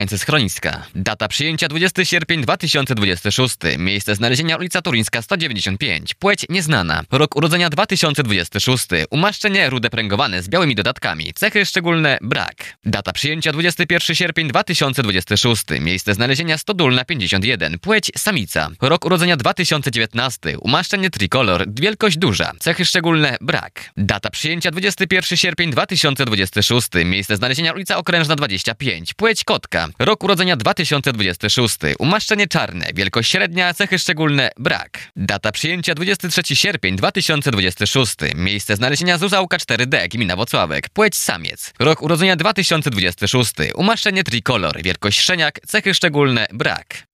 mieszkańcy schroniska. Data przyjęcia 20 sierpień 2026. Miejsce znalezienia ulica Turyńska 195. Płeć nieznana. Rok urodzenia 2026. Umaszczenie rude pręgowane z białymi dodatkami. Cechy szczególne brak. Data przyjęcia 21 sierpień 2026. Miejsce znalezienia Stodólna 51. Płeć samica. Rok urodzenia 2019. Umaszczenie trikolor. Wielkość duża. Cechy szczególne brak. Data przyjęcia 21 sierpień 2026. Miejsce znalezienia ulica Okrężna 25. Płeć kotka. Rok urodzenia 2026. Umaszczenie czarne. Wielkość średnia. Cechy szczególne brak. Data przyjęcia 23 sierpień 2026. Miejsce znalezienia Zuzałka 4D. Gmina Włocławek. Płeć samiec. Rok urodzenia 2026. Umaszczenie trikolor. Wielkość szczeniak. Cechy szczególne brak.